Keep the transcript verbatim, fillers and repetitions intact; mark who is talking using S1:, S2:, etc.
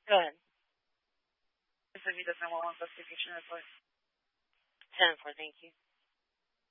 S1: Go ahead.
S2: If he doesn't want investigation report.
S1: ten four, thank you.